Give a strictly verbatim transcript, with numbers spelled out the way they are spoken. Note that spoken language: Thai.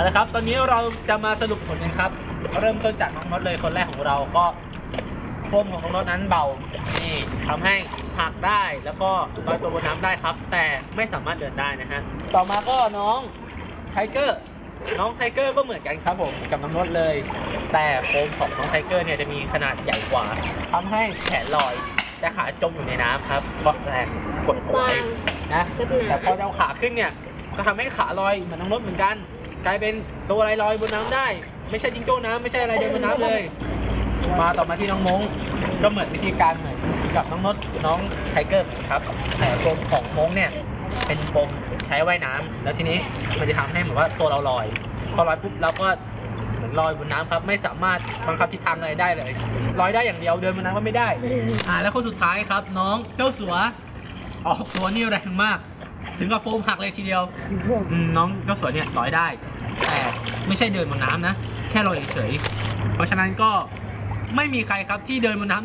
ละครับตอนนี้เราจะมาสรุปผลกันครับเริ่มต้นจากน้องน็อตเลยคนแรกของเราก็โฟมของน้องน็อตนั้นเบานี่ทำให้หักได้แล้วก็ลอยตัวบนน้ำได้ครับแต่ไม่สามารถเดินได้นะฮะต่อมาก็น้องไทเกอร์น้องไทเกอร์ก็เหมือนกันครับผมกับน้องน็อตเลยแต่โฟมของน้องไทเกอร์เนี่ยจะมีขนาดใหญ่กว่าทำให้แขนลอยแต่ขาจมอยู่ในน้ำครับเพราะแรงกดเอาไว้นะแต่พอจะเอาขาขึ้นเนี่ยก็ทำให้ขาลอยเหมือนน้องน็อตเหมือนกันกลายเป็นตัวอะไรลอยบนน้ำได้ไม่ใช่จิงโจ้น้ำไม่ใช่อะไรเดินบนน้ำเลยมาต่อมาที่น้องมงก็เหมือนวิธีการเหมือนกับน้องน็อตน้องไทเกอร์ครับแต่โฟมของมงเนี่ยเป็นโฟมใช้ว่ายน้ำแล้วทีนี้มันจะทำให้เหมือนว่าตัวเราลอยพอลอยปุ๊บเราก็เหมือนลอยบนน้ำครับไม่สามารถบังคับทิศทางอะไรได้เลยลอยได้อย่างเดียวเดินบนน้ำก็ไม่ได้อ่าแล้วคนสุดท้ายครับน้องเจ้าสัวออกตัวนี่แรงมากถึงกับโฟมหักเลยทีเดียวน้องเจ้าสัวเนี่ยลอยได้แต่ไม่ใช่เดินบนน้ำนะแค่ลอยเฉยๆเพราะฉะนั้นก็ไม่มีใครครับที่เดินบนน้ำ